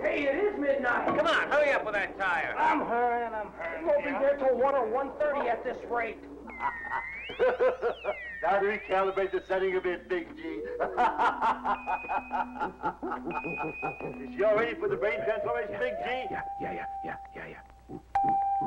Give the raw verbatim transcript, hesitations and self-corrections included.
Hey, it is midnight. Come on, hurry up with that tire. I'm hurrying, I'm hurrying. We'll be there till one or one thirty at this rate. Now to recalibrate the setting a bit, Big G. Is she all ready for the brain transformation, Big G? Yeah, yeah, yeah, yeah, yeah, yeah.